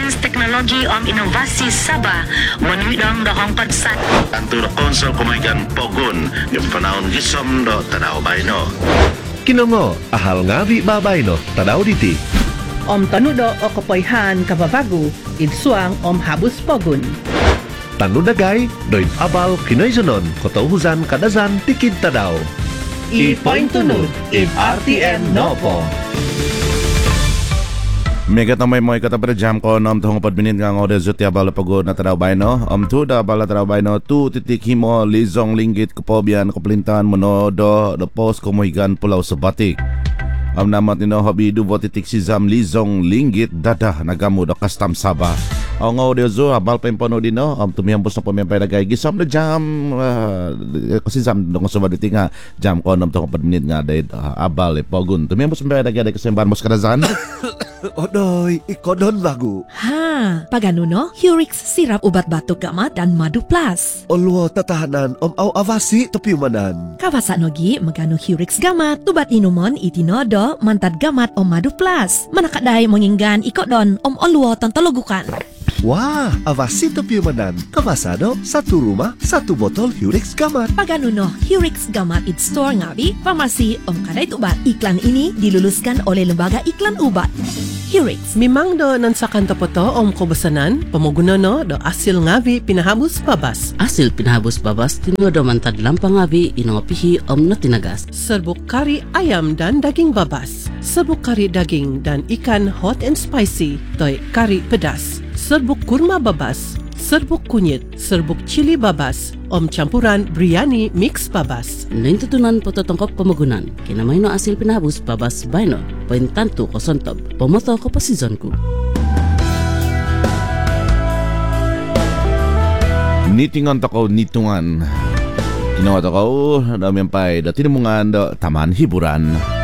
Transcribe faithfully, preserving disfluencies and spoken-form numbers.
Science, Teknologi om Inovasi Sabah menuidang dahong padsat. Anto na konsol kumaygan pogon yung panahon gisom do tanaw bayno. Kinongo, ahal ngavi babayno, tanaw diti. Om tanudo o kapoyhan kababago, idsuang om habus pogun. Tanudagay, doin abal kinayzanon, kotauhuzan kadazan tikid tadaw. I-point tunud, if R T M no po. Mega tamay mo ikatapada jam ko nom tuhong padminit nga ngode zutia bala pagod na taraw bayno om tu da bala taraw bayno tu titik himo lizong linggit kupobian kuplintan monodo do pos kumuhigan pulau sebatik am namat nino hobi du titik sizam lizong linggit dadah nagamu do kastam Sabah aw ngode zo abal pempono dino om tumiambos na pamimpay dagay gisam na jam kasizam do sobad tinga jam ko nom tuhong padminit nga day abal pogun tumiambos pamimpay dagay day kasemban mos kadazan. Odoy, ikodon bago. Ha, pagano no? Hurix sirap ubat batuk gamat dan madu plus. Olwo tatahanan om au avasi topiumanan. Kawasa nogi magano Hurix gamat tubat inumon itinodo mantad gamat om madu plus. Manakaday monginggan ikodon om olwo tantologukan. Wah, avasi topiumanan. Kawasano, satu rumah, satu botol Hurix gamat. Pagano no? Hurix gamat it store ngabi, pharmacy om kadai tubat. Iklan ini diluluskan oleh Lembaga Iklan Ubat. Hurix. Mimang do nansakan topoto om kobesanan, pemuguna no do asil ngavi pinahabus babas. Asil pinahabus babas tino do mantad lampang ngavi inongopihi om no tinagas. Serbuk kari ayam dan daging babas. Serbuk kari daging dan ikan hot and spicy, toy kari pedas. Serbuk kurma babas, serbuk kunyit, serbuk cili babas, om campuran biryani mix babas. Lain tutunan poto tongkop pemegunan, kinamay no asil pinahabus babas bayno, poin tantu ko sontob, pomoto ko pasizonku. Nitingan toko nitungan. Ginawa toko, dami pay, dati namungan do taman hiburan.